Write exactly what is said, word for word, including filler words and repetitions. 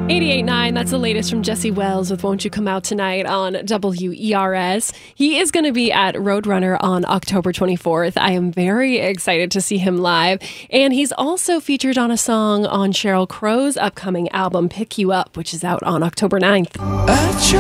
eighty-eight point nine, that's the latest from Jesse Wells with Won't You Come Out Tonight on W E R S. He is going to be at Roadrunner on October twenty-fourth. I am very excited to see him live. And he's also featured on a song on Sheryl Crow's upcoming album, Pick You Up, which is out on October ninth.